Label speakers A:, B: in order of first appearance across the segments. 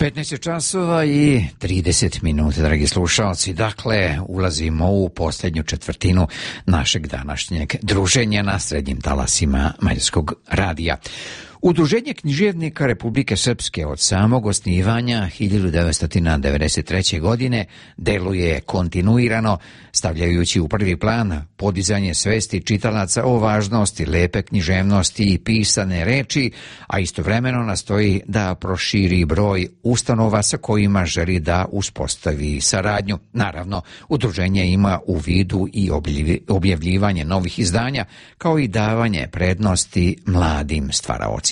A: 15 časova i 30 minuta, dragi slušalci. Dakle, ulazimo u posljednju četvrtinu našeg današnjeg druženja na srednjim talasima Mađarskog radija. Udruženje književnika Republike Srpske od samog osnivanja 1993. godine deluje kontinuirano, stavljajući u prvi plan podizanje svesti čitalaca o važnosti lepe književnosti i pisane reči, a istovremeno nastoji da proširi broj ustanova sa kojima želi da uspostavi saradnju. Naravno, udruženje ima u vidu i objavljivanje novih izdanja, kao i davanje prednosti mladim stvaraocima.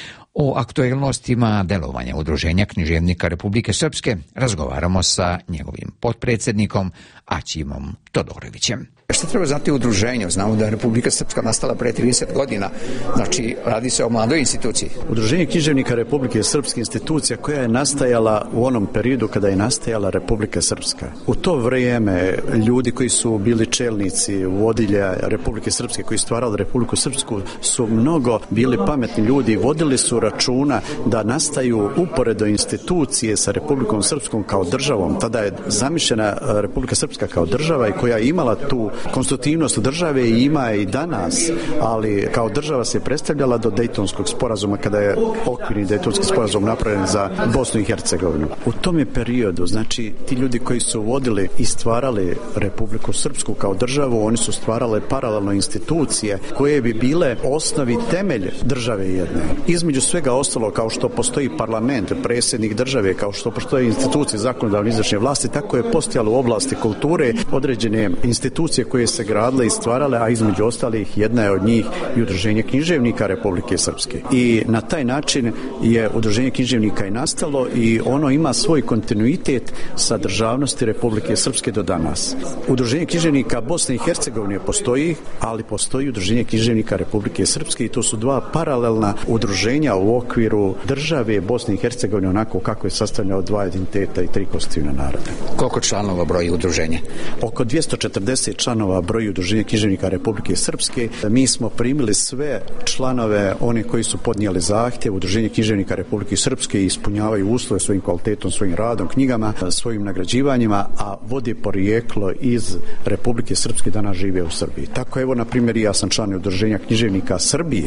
A: O aktuelnostima delovanja Udruženja književnika Republike Srpske razgovaramo sa njegovim potpredsjednikom Aćimom Todorovićem. Što treba znati o udruženju? Znamo da je Republika Srpska nastala pre 30 godina, znači radi se o mladoj instituciji.
B: Udruženje književnika Republike Srpske institucija koja je nastajala u onom periodu kada je nastajala Republika Srpska. U to vrijeme ljudi koji su bili čelnici vodilja Republike Srpske, koji stvarali Republiku Srpsku, su mnogo bili pametni ljudi i vodili su računa da nastaju uporedo institucije sa Republikom Srpskom kao državom. Tada je zamišljena Republika Srpska kao država i koja je imala tu konstitutivnost države i ima i danas, ali kao država se predstavljala do Dejtonskog sporazuma, kada je okvirni Dejtonski sporazum napravljen za Bosnu i Hercegovinu. U tom je periodu, znači, ti ljudi koji su vodili i stvarali Republiku Srpsku kao državu, oni su stvarale paralelno institucije koje bi bile osnovi temelj države jedne. Između svega ostalo, kao što postoji parlament, predsjednik države, kao što postoje institucije zakonodavne izvršne vlasti, tako je postojalo u oblasti kulture određene institucije koje se gradile i stvarale, a između ostalih jedna je od njih i Udruženje književnika Republike Srpske. I na taj način je Udruženje književnika i nastalo i ono ima svoj kontinuitet sa državnosti Republike Srpske do danas. Udruženje književnika Bosne i Hercegovine postoji, ali postoji Udruženje književnika Republike Srpske i to su dva paralelna udruženja u okviru države Bosne i Hercegovine, onako kako je sastavljeno od dva identiteta i tri konstitutivna naroda.
A: Koliko članova broji udruženje?
B: Oko 240 članova broji Udruženje književnika Republike Srpske. Mi smo primili sve članove, one koji su podnijeli zahtjev. Udruženje književnika Republike Srpske ispunjavaju uslove svojim kvalitetom, svojim radom, knjigama, svojim nagrađivanjima, a vode porijeklo iz Republike Srpske, danas žive u Srbiji. Tako evo, na primjer, ja sam član Udruženja književnika Srbije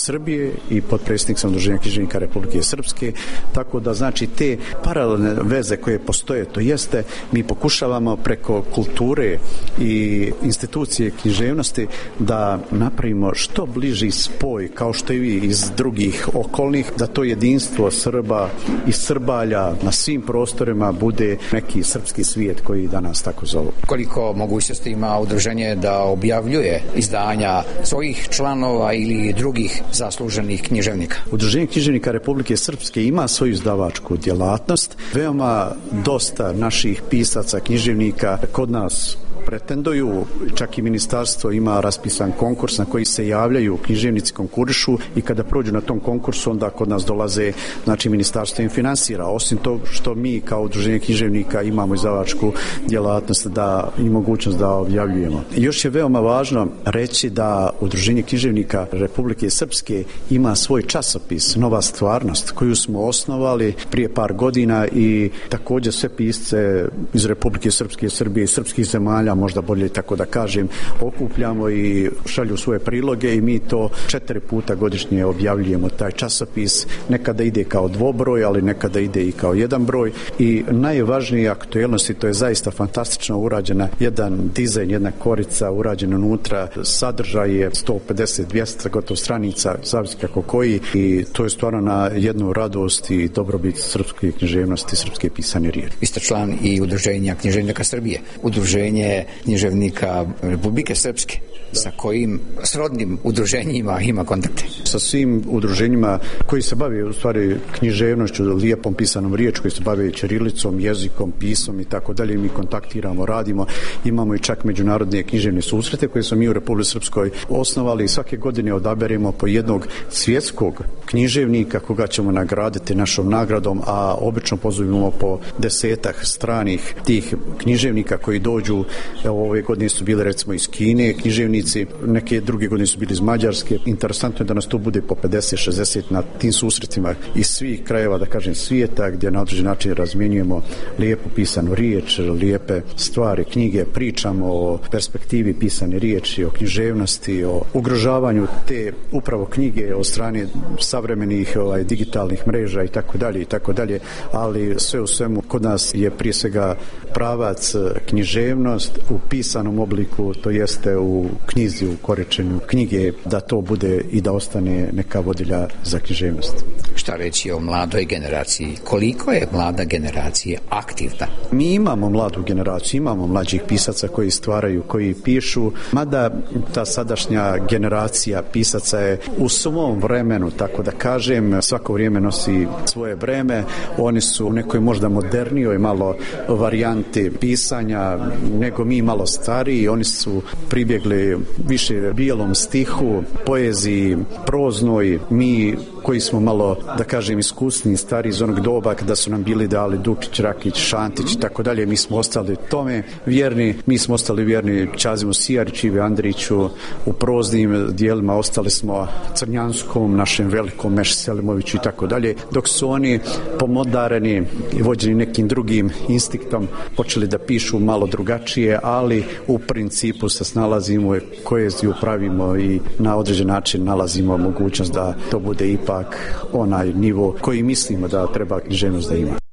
B: i potpredsjednik sam Udruženja književnika Republike Srpske, tako da znači te paralelne veze koje postoje, to jeste mi pokušavamo preko kulture i institucije književnosti da napravimo što bliži spoj, kao što i vi iz drugih okolnih, da to jedinstvo Srba i Srbalja na svim prostorima bude neki srpski svijet koji danas tako zovu.
A: Koliko mogućnosti ima udruženje da objavljuje izdanja svojih članova ili drugih zasluženih književnika?
B: Udruženje književnika Republike Srpske ima svoju izdavačku djelatnost. Veoma dosta naših pisaca, književnika kod nas pretenduju, čak i ministarstvo ima raspisan konkurs na koji se javljaju književnici, konkurišu i kada prođu na tom konkursu onda kod nas dolaze, znači ministarstvo im finansira. Osim to što mi kao udruženje književnika imamo izdavačku djelatnost da i mogućnost da objavljujemo. Još je veoma važno reći da Udruženje književnika Republike Srpske ima svoj časopis Nova stvarnost koju smo osnovali prije par godina i također sve pisce iz Republike Srpske, Srbije i srpskih zemalja, možda bolje tako da kažem, okupljamo i šalju svoje priloge i mi to 4 puta godišnje objavljujemo taj časopis. Nekada ide kao dvobroj, ali nekada ide i kao jedan broj i najvažnije aktuelnosti, to je zaista fantastično urađena jedan dizajn, jedna korica urađena unutra, sadržaj je 150-200 gotovo stranica, zavisi kako koji i to je stvarno na jednu radost i dobrobit srpske književnosti, srpske pisane riječi.
A: Vi ste član i Udruženja književnika Srbije. Udruženje književnika Republike Srpske, sa kojim srodnim udruženjima ima kontakte?
B: Sa svim udruženjima koji se bave u stvari književnošću, lijepom pisanom riječ, koji se bave ćirilicom, jezikom, pisom i tako dalje, mi kontaktiramo, radimo. Imamo i čak međunarodne književne susrete koje smo mi u Republici Srpskoj osnovali i svake godine odaberemo po jednog svjetskog književnika koga ćemo nagraditi našom nagradom, a obično pozovimo po 10 stranih tih književnika koji dođu Evo, ove godine su bili recimo iz Kine književnici, neke druge godine su bili iz Mađarske. Interesantno je da nas tu bude po 50-60 na tim susretima iz svih krajeva, da kažem, svijeta, gdje na određen način razmjenjujemo lijepu pisanu riječ, lijepe stvari, knjige, pričamo o perspektivi pisane riječi, o književnosti, o ugrožavanju te upravo knjige od strane savremenih digitalnih mreža i tako dalje, ali sve u svemu kod nas je prije svega pravac književnost u pisanom obliku, to jeste u knjizi, u korečenju knjige, da to bude i da ostane neka vodilja za književnost.
A: Šta reći o mladoj generaciji? Koliko je mlada generacija aktivna?
B: Mi imamo mladu generaciju, imamo mlađih pisaca koji stvaraju, koji pišu, mada ta sadašnja generacija pisaca je u svom vremenu, tako da kažem, svako vrijeme nosi svoje vreme, oni su u nekoj možda modernijoj malo varijanti pisanja nego mi malo stariji, oni su pribjegli više bijelom stihu, poeziji, proznoj, mi koji smo malo, da kažem, iskusni, stari iz onog doba kada su nam bili dali Dukić, Rakić, Šantić i tako dalje, mi smo ostali tome vjerni, mi smo ostali vjerni Čazimu Sijariću, Ivi Andriću, u proznim dijelima ostali smo Crnjanskom, našem velikom Meši Selimoviću i tako dalje, dok su oni pomodareni i vođeni nekim drugim instinktom počeli da pišu malo drugačije, ali u principu se snalazimo, poeziju pravimo i na određen način nalazimo mogućnost da to bude ipak onaj nivo koji mislimo da treba književnost da ima.